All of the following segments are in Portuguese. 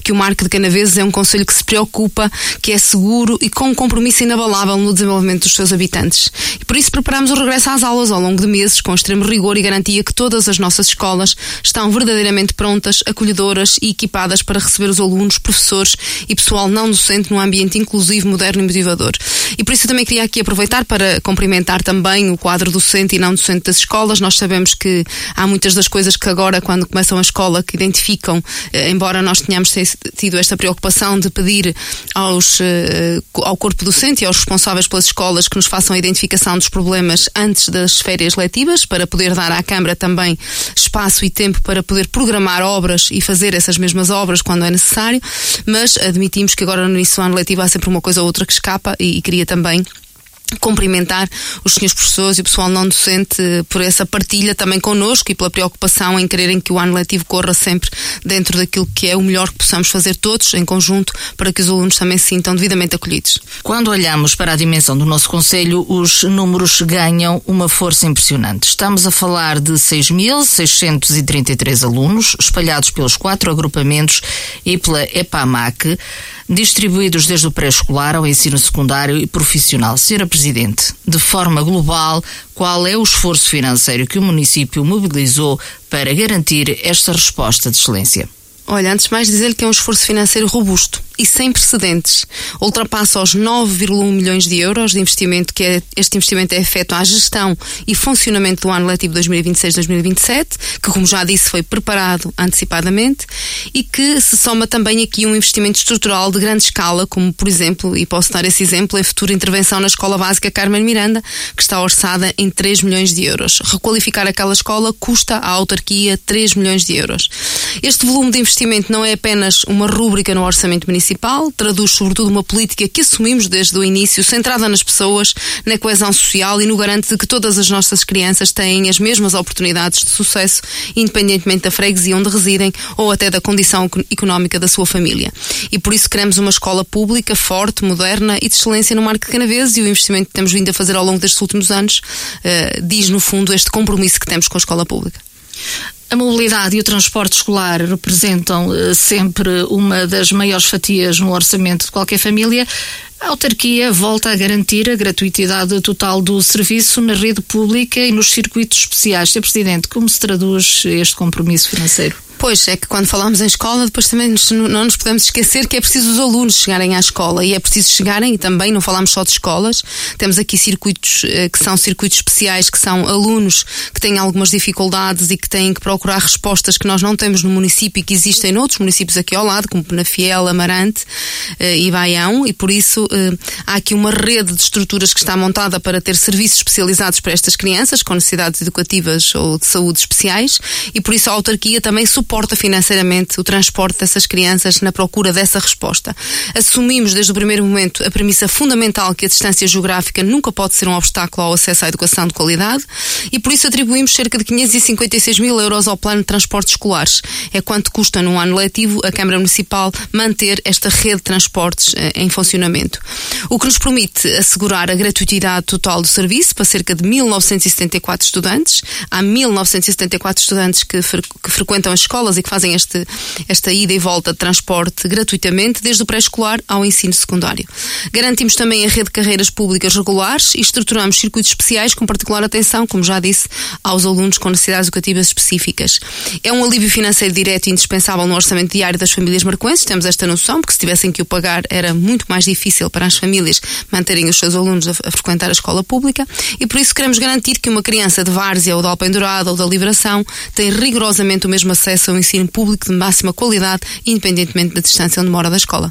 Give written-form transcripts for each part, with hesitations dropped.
que o Marco de Canaveses é um concelho que se preocupa, que é seguro e com um compromisso inabalável no desenvolvimento dos seus habitantes. E por isso preparamos o regresso às aulas ao longo de meses, com extremo rigor e garantia que todas as nossas escolas estão verdadeiramente prontas, acolhedoras e equipadas para receber os alunos, professores e pessoal não docente num ambiente inclusivo, moderno e motivador. E por isso eu também queria aqui aproveitar para cumprimentar também o quadro docente e não docente das escolas. Nós sabemos que há muitas das coisas que agora, quando começam a escola, que identificam, embora nós tenhamos tido esta preocupação de pedir ao corpo docente e aos responsáveis pelas escolas que nos façam a identificação dos problemas antes das férias letivas, para poder dar à Câmara também espaço e tempo para poder programar obras e fazer essas mesmas obras quando é necessário, mas admitimos que agora no início do ano letivo há sempre uma coisa ou outra que escapa e queria também cumprimentar os senhores professores e o pessoal não docente por essa partilha também connosco e pela preocupação em quererem que o ano letivo corra sempre dentro daquilo que é o melhor que possamos fazer todos em conjunto para que os alunos também se sintam devidamente acolhidos. Quando olhamos para a dimensão do nosso concelho, os números ganham uma força impressionante. Estamos a falar de 6.633 alunos espalhados pelos 4 agrupamentos e pela EPAMAC, distribuídos desde o pré-escolar ao ensino secundário e profissional. Senhora Presidente, de forma global, qual é o esforço financeiro que o município mobilizou para garantir esta resposta de excelência? Olha, antes de mais dizer-lhe que é um esforço financeiro robusto e sem precedentes. Ultrapassa os 9,1 milhões de euros de investimento, este investimento é feito à gestão e funcionamento do ano letivo 2026-2027, que, como já disse, foi preparado antecipadamente e que se soma também aqui um investimento estrutural de grande escala, como, por exemplo, e posso dar esse exemplo, em futura intervenção na Escola Básica Carmen Miranda, que está orçada em 3 milhões de euros. Requalificar aquela escola custa à autarquia 3 milhões de euros. Este volume de investimento não é apenas uma rúbrica no orçamento municipal, traduz sobretudo uma política que assumimos desde o início, centrada nas pessoas, na coesão social e no garante de que todas as nossas crianças têm as mesmas oportunidades de sucesso, independentemente da freguesia onde residem ou até da condição económica da sua família. E por isso queremos uma escola pública, forte, moderna e de excelência no Marco de Canaveses, e o investimento que temos vindo a fazer ao longo destes últimos anos diz, no fundo, este compromisso que temos com a escola pública. A mobilidade e o transporte escolar representam sempre uma das maiores fatias no orçamento de qualquer família. A autarquia volta a garantir a gratuitidade total do serviço na rede pública e nos circuitos especiais. Sr. Presidente, como se traduz este compromisso financeiro? Pois, é que quando falamos em escola, depois também não nos podemos esquecer que é preciso os alunos chegarem à escola, e é preciso chegarem, e também não falamos só de escolas, temos aqui circuitos que são circuitos especiais, que são alunos que têm algumas dificuldades e que têm que procurar respostas que nós não temos no município e que existem noutros municípios aqui ao lado, como Penafiel, Amarante e Baião, e por isso há aqui uma rede de estruturas que está montada para ter serviços especializados para estas crianças com necessidades educativas ou de saúde especiais, e por isso a autarquia também suporta financeiramente o transporte dessas crianças na procura dessa resposta. Assumimos desde o primeiro momento a premissa fundamental que a distância geográfica nunca pode ser um obstáculo ao acesso à educação de qualidade, e por isso atribuímos cerca de 556 mil euros ao plano de transportes escolares. É quanto custa num ano letivo a Câmara Municipal manter esta rede de transportes em funcionamento. O que nos permite assegurar a gratuitidade total do serviço para cerca de 1.974 estudantes. Há 1.974 estudantes que frequentam as escolas e que fazem esta ida e volta de transporte gratuitamente, desde o pré-escolar ao ensino secundário. Garantimos também a rede de carreiras públicas regulares e estruturamos circuitos especiais com particular atenção, como já disse, aos alunos com necessidades educativas específicas. É um alívio financeiro direto e indispensável no orçamento diário das famílias marcoenses, temos esta noção, porque se tivessem que o pagar era muito mais difícil para as famílias manterem os seus alunos a frequentar a escola pública, e por isso queremos garantir que uma criança de Várzea ou de Alpendurada ou da Liberação tem rigorosamente o mesmo acesso ao ensino público de máxima qualidade, independentemente da distância onde mora da escola.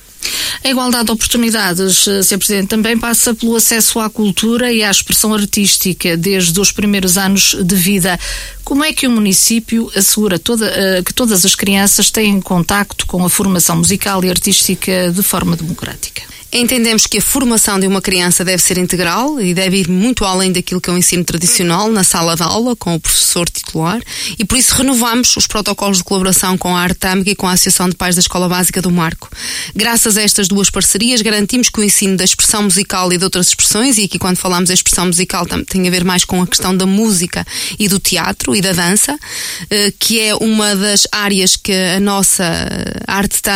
A igualdade de oportunidades, Sr. Presidente, também passa pelo acesso à cultura e à expressão artística desde os primeiros anos de vida. Como é que o município assegura que todas as crianças têm contacto com a formação musical e artística de forma democrática? Entendemos que a formação de uma criança deve ser integral e deve ir muito além daquilo que é o ensino tradicional na sala de aula, com o professor titular, e por isso renovamos os protocolos de colaboração com a Artâmica e com a Associação de Pais da Escola Básica do Marco. Graças a estas duas parcerias, garantimos que o ensino da expressão musical e de outras expressões, e aqui quando falamos da expressão musical tem a ver mais com a questão da música e do teatro e da dança, que é uma das áreas que a nossa arte